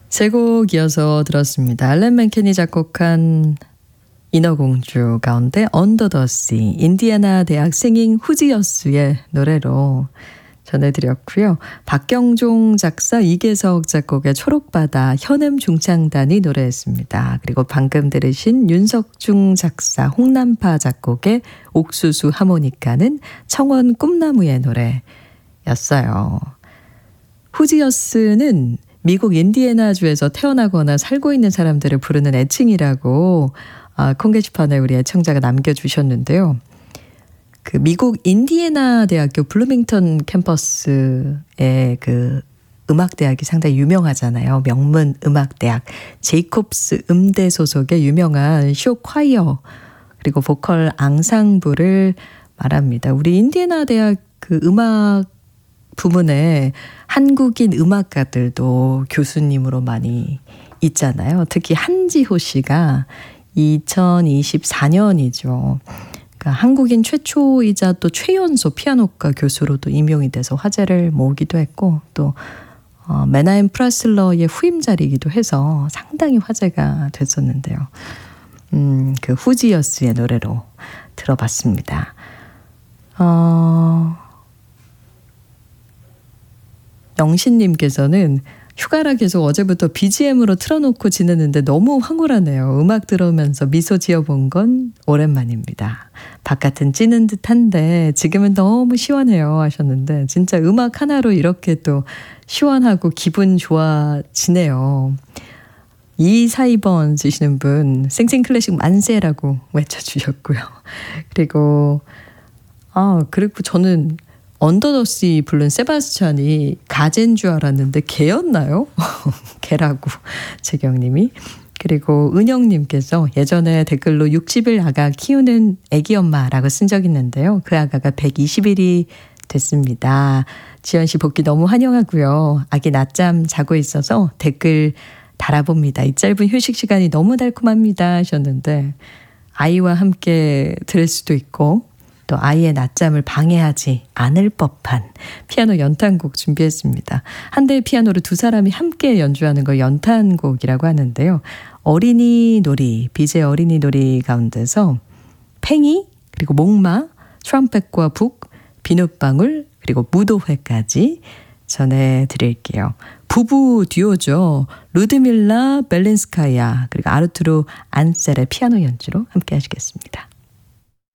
세 곡 이어서 들었습니다. 알렌 맨켄이 작곡한 인어공주 가운데 언더 더 씨, 인디애나 대학 싱잉 후지어스의 노래로 전해드렸고요. 박경종 작사, 이계석 작곡의 초록바다, 현엠 중창단이 노래했습니다. 그리고 방금 들으신 윤석중 작사, 홍남파 작곡의 옥수수 하모니카는 청원 꿈나무의 노래였어요. 후지어스는 미국 인디애나주에서 태어나거나 살고 있는 사람들을 부르는 애칭이라고 콩 게시판에 우리 애청자가 남겨주셨는데요. 그 미국 인디애나 대학교 블루밍턴 캠퍼스의 그 음악대학이 상당히 유명하잖아요. 명문 음악대학 제이콥스 음대 소속의 유명한 쇼 콰이어 그리고 보컬 앙상블을 말합니다. 우리 인디애나 대학 그 음악 부문에 한국인 음악가들도 교수님으로 많이 있잖아요. 특히 한지호 씨가 2024년이죠. 그러니까 한국인 최초이자 또 최연소 피아노과 교수로도 임용이 돼서 화제를 모으기도 했고 또 메나hem 프라슬러의 후임자리이기도 해서 상당히 화제가 됐었는데요. 그 후지어스의 노래로 들어봤습니다. 영신님께서는 휴가라 계속 어제부터 BGM으로 틀어놓고 지내는데 너무 황홀하네요. 음악 들으면서 미소 지어본 건 오랜만입니다. 바깥은 찌는 듯한데 지금은 너무 시원해요 하셨는데 진짜 음악 하나로 이렇게 또 시원하고 기분 좋아지네요. 2442번 쓰시는 분 생생클래식 만세라고 외쳐주셨고요. 그리고 저는 언더더씨 부른 세바스찬이 가제인 줄 알았는데 개였나요? 개라고 재경님이. 그리고 은영님께서 예전에 댓글로 60일 아가 키우는 애기 엄마라고 쓴 적 있는데요. 그 아가가 120일이 됐습니다. 지연씨 복귀 너무 환영하고요. 아기 낮잠 자고 있어서 댓글 달아봅니다. 이 짧은 휴식 시간이 너무 달콤합니다 하셨는데 아이와 함께 들을 수도 있고 또 아이의 낮잠을 방해하지 않을 법한 피아노 연탄곡 준비했습니다. 한 대의 피아노를 두 사람이 함께 연주하는 걸 연탄곡이라고 하는데요. 어린이 놀이, 비제 어린이 놀이 가운데서 팽이, 그리고 목마, 트럼펫과 북, 비눗방울, 그리고 무도회까지 전해드릴게요. 부부 듀오죠. 루드밀라 벨린스카야 그리고 아르투르 안셀의 피아노 연주로 함께 하시겠습니다.